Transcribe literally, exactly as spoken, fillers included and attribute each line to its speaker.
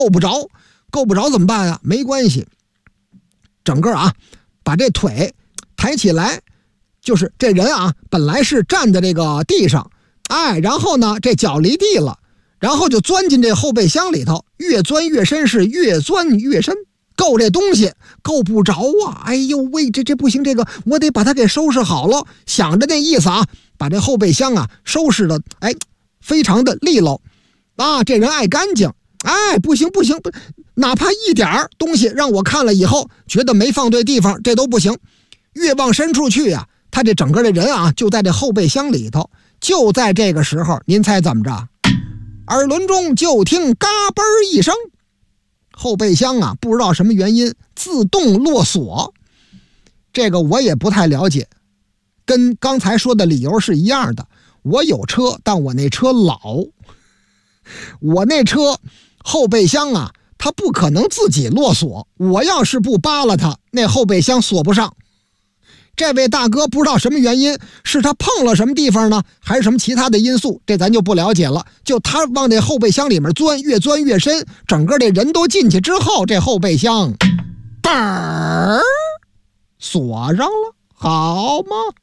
Speaker 1: 够不着，够不着怎么办呀？没关系，整个啊，把这腿抬起来，就是这人啊，本来是站在这个地上，哎，然后呢，这脚离地了，然后就钻进这后备箱里头，越钻越深，是越钻越深。够这东西够不着啊！哎呦喂，这这不行，这个我得把它给收拾好了。想着那意思啊，把这后备箱啊收拾的哎，非常的利落啊。这人爱干净，哎，不行不行，不，哪怕一点东西让我看了以后觉得没放对地方，这都不行。越往深处去啊，他这整个的人啊就在这后备箱里头。就在这个时候，您猜怎么着？耳轮中就听嘎嘣一声。后备箱啊，不知道什么原因自动落锁，这个我也不太了解，跟刚才说的理由是一样的。我有车，但我那车老，我那车后备箱啊，它不可能自己落锁，我要是不扒拉它，那后备箱锁不上。这位大哥不知道什么原因，是他碰了什么地方呢，还是什么其他的因素，这咱就不了解了。就他往这后备箱里面钻，越钻越深，整个这人都进去之后，这后备箱嘣儿锁上了，好吗？